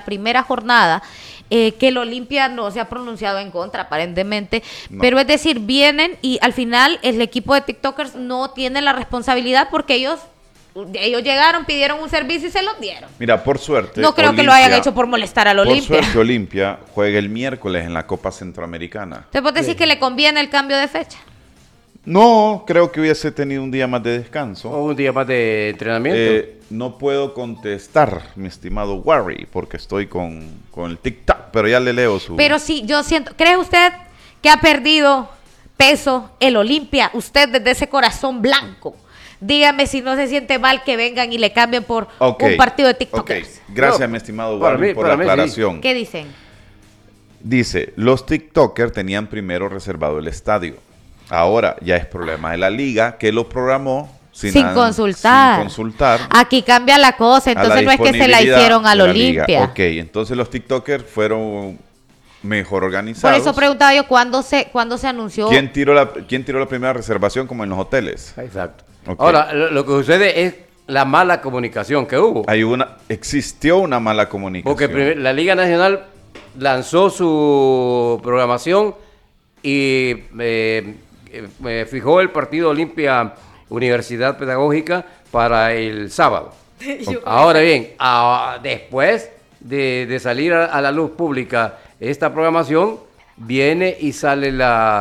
primera jornada, que el Olimpia no se ha pronunciado en contra, aparentemente, No. pero es decir, vienen y al final el equipo de TikTokers no tiene la responsabilidad porque ellos llegaron, pidieron un servicio y se los dieron. Mira, por suerte. No creo que lo hayan hecho por molestar al Olimpia. Por suerte, Olimpia juega el miércoles en la Copa Centroamericana. Entonces, ¿vos decís que le conviene el cambio de fecha? No, creo que hubiese tenido un día más de descanso. O un día más de entrenamiento. No puedo contestar, mi estimado Warry, porque estoy con el TikTok, pero ya le leo su... Pero sí, yo siento, ¿cree usted que ha perdido peso el Olimpia? Usted desde ese corazón blanco. Dígame si no se siente mal que vengan y le cambien por un partido de TikTokers. Ok, gracias, No, mi estimado para Warry, mí- por para la mí sí. aclaración. ¿Qué dicen? Dice, los TikTokers tenían primero reservado el estadio. Ahora ya es problema de la liga que lo programó sin consultar. Aquí cambia la cosa, a la entonces no es que se la disponibilidad hicieron al de la liga. Olimpia. Ok, entonces los TikTokers fueron mejor organizados. Por eso preguntaba yo cuándo se anunció. ¿Quién tiró la primera reservación como en los hoteles? Exacto. Ok. Ahora, lo que sucede es la mala comunicación que hubo. Existió una mala comunicación. Porque la Liga Nacional lanzó su programación y fijó el partido Olimpia Universidad Pedagógica para el sábado. Ahora bien, después de salir a la luz pública esta programación, viene y sale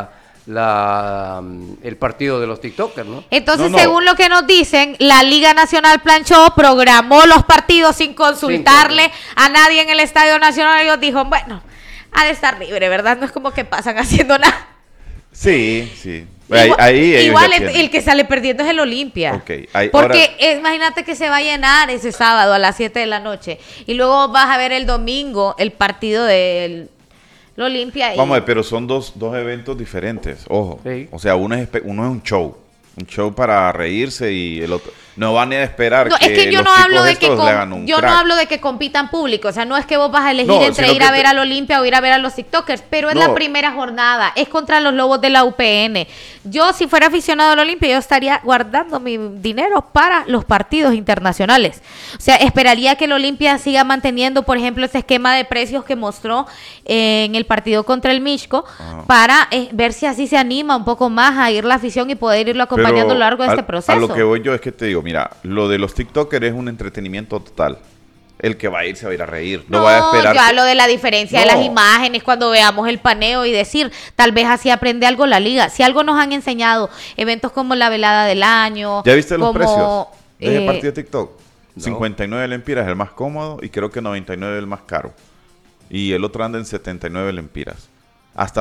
el partido de los TikTokers, ¿no? Entonces, No. según lo que nos dicen, la Liga Nacional planchó, programó los partidos sin consultarle a nadie en el Estadio Nacional. Ellos dijo, bueno, ha de estar libre, ¿verdad? No es como que pasan haciendo nada. Sí, sí. Igual el que sale perdiendo es el Olimpia. Ok, Porque imagínate que se va a llenar ese sábado a las 7 de la noche y luego vas a ver el domingo el partido del Olimpia. Vamos a ver, pero son dos eventos diferentes, ojo. Sí. O sea, uno es un show para reírse y el otro... No van a esperar No, es que yo los no hablo chicos de que estos le hagan un yo no crack. hablo de que compitan público, o sea, no es que vos vas a elegir No, entre sino ir a que ver al Olimpia o ir a ver a los TikTokers, pero es No. la primera jornada, es contra los Lobos de la UPN. Yo, si fuera aficionado al Olimpia, yo estaría guardando mi dinero para los partidos internacionales. O sea, esperaría que el Olimpia siga manteniendo, por ejemplo, ese esquema de precios que mostró en el partido contra el Mixco, para ver si así se anima un poco más a ir la afición y poder irlo acompañando a lo largo de este proceso. A lo que voy yo es que te digo, mira, lo de los TikTokers es un entretenimiento total. El que va a ir se va a ir a reír. No va a esperar. Yo hablo de la diferencia de No. las imágenes cuando veamos el paneo y decir, tal vez así aprende algo la liga. Si algo nos han enseñado, eventos como la velada del año. ¿Ya viste los como, precios de ese partido de TikTok? No. 59 lempiras es el más cómodo y creo que 99 es el más caro. Y el otro anda en 79 lempiras. Hasta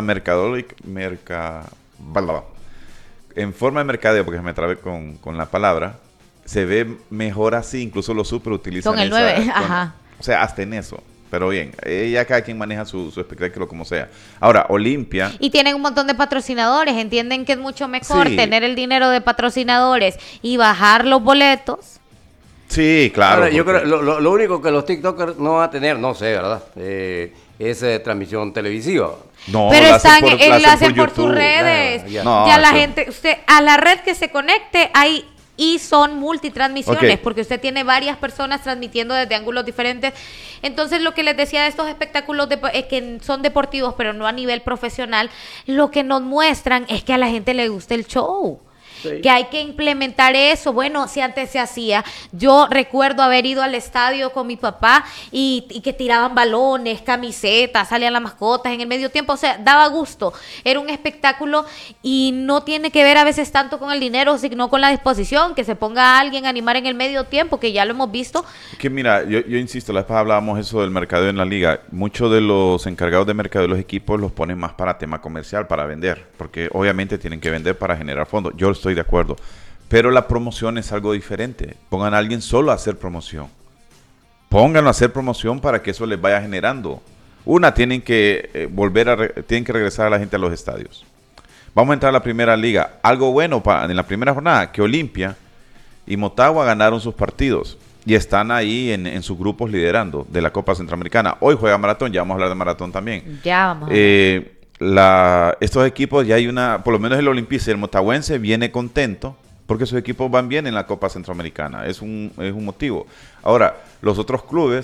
en forma de mercadeo, porque me trabé con la palabra, se ve mejor así, incluso los super utilizan Con el 9, ajá. O sea, hasta en eso. Pero bien, ya cada quien maneja su espectáculo como sea. Ahora, Olimpia... Y tienen un montón de patrocinadores, entienden que es mucho mejor Sí. tener el dinero de patrocinadores y bajar los boletos. Sí, claro. Ahora, yo porque- creo lo único que los TikTokers no van a tener, no sé, ¿verdad? Es transmisión televisiva. No, Pero la hacen están, lo hacen por sus YouTube. redes. Ya. No, Ya la eso- gente, usted, a la red que se conecte, hay y son multitransmisiones, Ok. porque usted tiene varias personas transmitiendo desde ángulos diferentes. Entonces, lo que les decía de estos espectáculos que son deportivos, pero no a nivel profesional, lo que nos muestran es que a la gente le gusta el show. Sí. Que hay que implementar eso. Bueno, si antes se hacía, yo recuerdo haber ido al estadio con mi papá y que tiraban balones, camisetas, salían las mascotas en el medio tiempo, o sea, daba gusto, era un espectáculo y no tiene que ver a veces tanto con el dinero, sino con la disposición, que se ponga alguien a animar en el medio tiempo, que ya lo hemos visto. Que mira, yo insisto, la vez pasada hablábamos eso del mercadeo en la liga. Muchos de los encargados de mercadeo de los equipos los ponen más para tema comercial, para vender, porque obviamente tienen que vender para generar fondos. Yo estoy de acuerdo, pero la promoción es algo diferente. Pongan a alguien solo a hacer promoción. Pónganlo a hacer promoción para que eso les vaya generando. Tienen que tienen que regresar a la gente a los estadios. Vamos a entrar a la primera liga. Algo bueno en la primera jornada, que Olimpia y Motagua ganaron sus partidos y están ahí en sus grupos liderando de la Copa Centroamericana. Hoy juega Maratón, ya vamos a hablar de Maratón también. Ya vamos. Estos equipos ya hay por lo menos el olimpista y el motahuense viene contento porque sus equipos van bien en la Copa Centroamericana. Es un motivo. Ahora, los otros clubes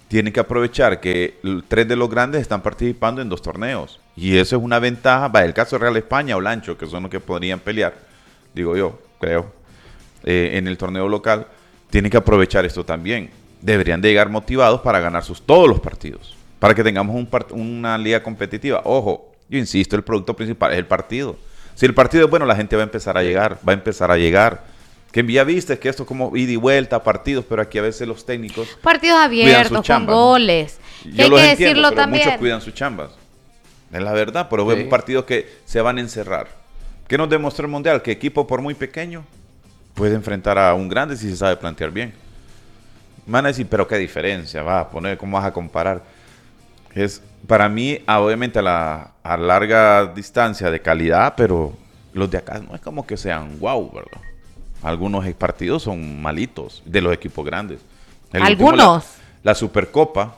tienen que aprovechar que 3 de los grandes están participando en 2 torneos. Y eso es una ventaja. Va, el caso de Real España o Lancho, que son los que podrían pelear, digo yo, creo, en el torneo local, tienen que aprovechar esto también. Deberían de llegar motivados para ganar todos los partidos, para que tengamos una liga competitiva. Ojo, yo insisto, el producto principal es el partido. Si el partido es bueno, la gente va a empezar a llegar, Que en Villavista es que esto es como ida y vuelta, partidos, pero aquí a veces los técnicos... Partidos abiertos, con goles. ¿No? Que hay que decirlo pero también. Muchos cuidan sus chambas. Es la verdad, pero vemos partidos que se van a encerrar. ¿Qué nos demostró el Mundial? Que equipo por muy pequeño puede enfrentar a un grande si se sabe plantear bien. Me van a decir, pero qué diferencia, ¿cómo vas a comparar? Para mí, obviamente a larga distancia de calidad, pero los de acá no es como que sean wow, ¿verdad? Algunos partidos son malitos de los equipos grandes. Algunos. La Supercopa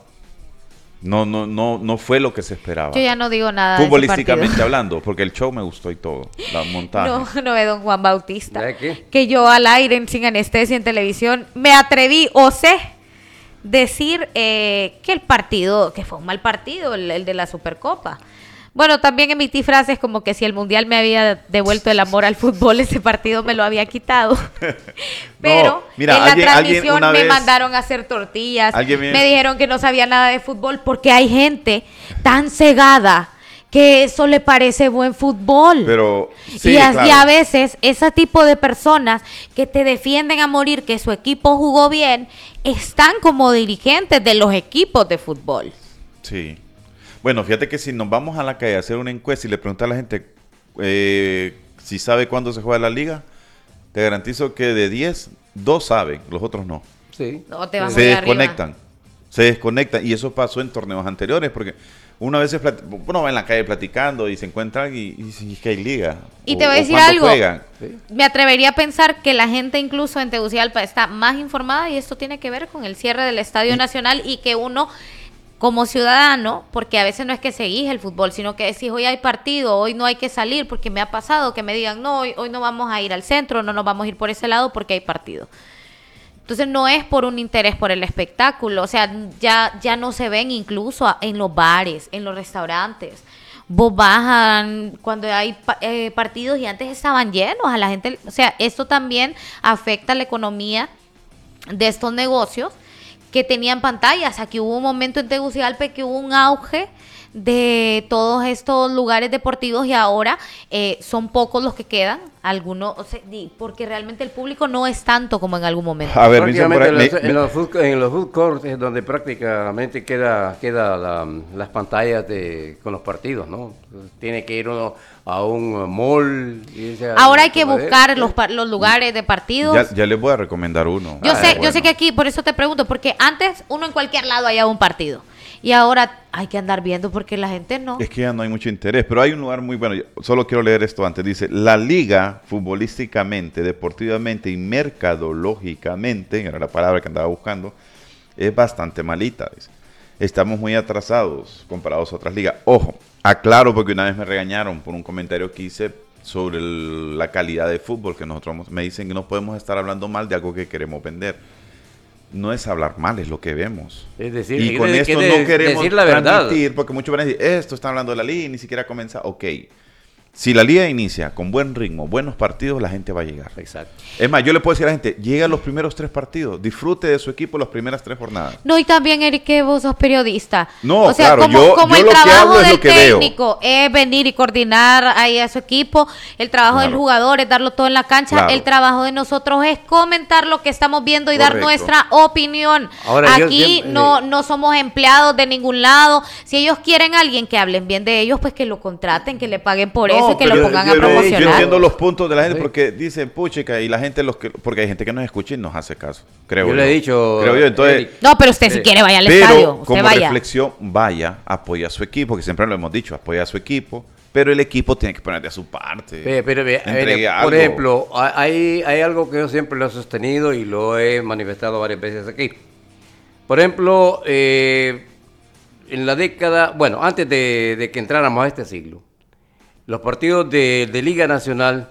no fue lo que se esperaba. Yo ya no digo nada futbolísticamente hablando, porque el show me gustó y todo, la montaje. No ve don Juan Bautista. ¿De qué? Que yo al aire, sin anestesia, en televisión, me atreví, osé decir que el partido, que fue un mal partido, el de la Supercopa. Bueno, también emití frases como que si el Mundial me había devuelto el amor al fútbol, ese partido me lo había quitado. Pero mira, en la transmisión me mandaron a hacer tortillas, me dijeron que no sabía nada de fútbol, porque hay gente tan cegada que eso le parece buen fútbol. Pero, sí, y claro. a veces ese tipo de personas que te defienden a morir que su equipo jugó bien, están como dirigentes de los equipos de fútbol. Sí. Bueno, fíjate que si nos vamos a la calle a hacer una encuesta y le preguntar a la gente si sabe cuándo se juega la liga, te garantizo que de 10, 2 saben, los otros no. Sí. No, te vas Se muy desconectan. arriba. Se desconectan. Y eso pasó en torneos anteriores, porque una vez uno va en la calle platicando y se encuentran y dice que hay liga. Y te voy a decir algo. Me atrevería a pensar que la gente incluso en Tegucigalpa está más informada, y esto tiene que ver con el cierre del Estadio Nacional, y que uno como ciudadano, porque a veces no es que seguís el fútbol, sino que decís, hoy hay partido, hoy no hay que salir, porque me ha pasado que me digan, no, hoy no vamos a ir al centro, no nos vamos a ir por ese lado porque hay partido. Entonces no es por un interés por el espectáculo, o sea, ya no se ven incluso en los bares, en los restaurantes. Vos bajan cuando hay partidos y antes estaban llenos a la gente, o sea, esto también afecta la economía de estos negocios que tenían pantallas. Aquí hubo un momento en Tegucigalpa que hubo un auge de todos estos lugares deportivos, y ahora son pocos los que quedan, algunos, porque realmente el público no es tanto como en algún momento. A ver, en los food courts es donde prácticamente queda las pantallas con los partidos, ¿no? Tiene que ir uno a un mall. Ahora hay que buscar los lugares de partidos. Ya les voy a recomendar uno. Yo sé que aquí, por eso te pregunto, porque antes uno en cualquier lado hallaba un partido. Y ahora hay que andar viendo porque la gente no. Es que ya no hay mucho interés, pero hay un lugar muy bueno. Yo solo quiero leer esto antes. Dice, la liga futbolísticamente, deportivamente y mercadológicamente, era la palabra que andaba buscando, es bastante malita. Dice. Estamos muy atrasados comparados a otras ligas. Ojo, aclaro porque una vez me regañaron por un comentario que hice sobre la calidad de fútbol que nosotros me dicen que no podemos estar hablando mal de algo que queremos vender. No es hablar mal, es lo que vemos. Es decir, y con esto no queremos decir la verdad. transmitir, porque muchos van a decir, esto está hablando de la liga y ni siquiera comienza. Ok, si la liga inicia con buen ritmo, buenos partidos, la gente va a llegar. Exacto. Es más, yo le puedo decir a la gente, llega a los primeros 3 partidos, disfrute de su equipo las primeras 3 jornadas. No, y también, Eric, que vos sos periodista. No, o sea, claro, como yo el lo que trabajo hablo es del lo que veo. técnico es venir y coordinar ahí a su equipo, el trabajo del jugador es darlo todo en la cancha, Claro. el trabajo de nosotros es comentar lo que estamos viendo y Correcto. dar nuestra opinión. Ahora, aquí no somos empleados de ningún lado. Si ellos quieren a alguien que hablen bien de ellos, pues que lo contraten, que le paguen por eso y que lo pongan a Yo promocionar. entiendo los puntos de la gente Sí. porque dicen, puchica, y la gente, porque hay gente que nos escucha y nos hace caso, creo Yo le he dicho, Creo yo, entonces... Eric, No, pero usted si quiere vaya al estadio, Pero usted como vaya. reflexión, vaya, apoya a su equipo, que siempre lo hemos dicho, apoya a su equipo, pero el equipo tiene que poner de su parte. Entregue por algo. ejemplo, hay algo que yo siempre lo he sostenido y lo he manifestado varias veces aquí. Por ejemplo, en la década, bueno, antes de que entráramos a este siglo, los partidos de Liga Nacional,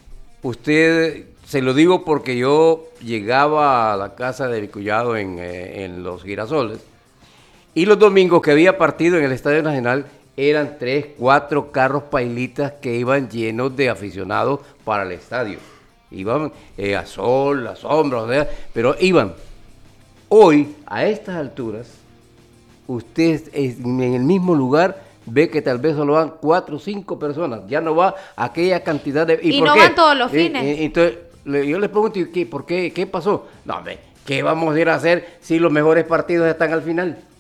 usted, se lo digo porque yo llegaba a la casa de mi cuñado en Los Girasoles Y los domingos que había partido en el Estadio Nacional, eran 3, 4 carros pailitas que iban llenos de aficionados para el estadio. Iban a sol, a sombra, o sea, pero iban. Hoy, a estas alturas, usted en el mismo lugar ve que tal vez solo van 4 o 5 personas. Ya no va aquella cantidad de... Y por no qué? van todos los fines. Entonces, yo les pregunto, ¿por qué? ¿Qué pasó? No, hombre, ¿qué vamos a ir a hacer si los mejores partidos están al final?